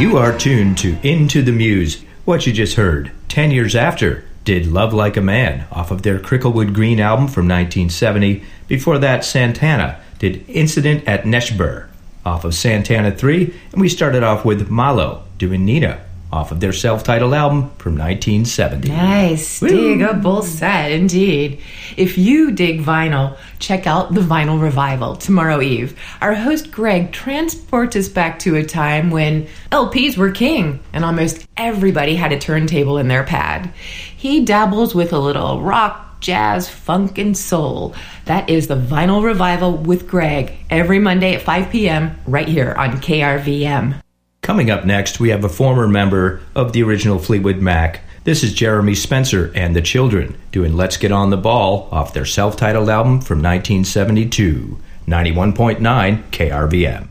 You are tuned to Into the Muse. What you just heard, 10 years after, did Love Like a Man off of their Cricklewood Green album from 1970. Before that, Santana did Incident at Neshbur off of Santana 3. And we started off with Malo doing Nina off of their self-titled album from 1970. Nice. Dig a bull set, indeed. If you dig vinyl, check out the Vinyl Revival tomorrow eve. Our host Greg transports us back to a time when LPs were king and almost everybody had a turntable in their pad. He dabbles with a little rock, jazz, funk, and soul. That is the Vinyl Revival with Greg every Monday at 5 p.m. right here on KRVM. Coming up next, we have a former member of the original Fleetwood Mac. This is Jeremy Spencer and the Children doing Let's Get on the Ball off their self-titled album from 1972. 91.9 KRVM.